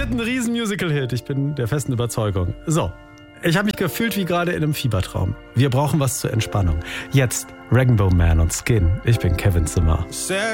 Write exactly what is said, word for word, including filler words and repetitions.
wird ein riesen Musical-Hit. Ich bin der festen Überzeugung. So, ich habe mich gefühlt wie gerade in einem Fiebertraum. Wir brauchen was zur Entspannung. Jetzt Rainbow Man und Skin. Ich bin Kevin Zimmer.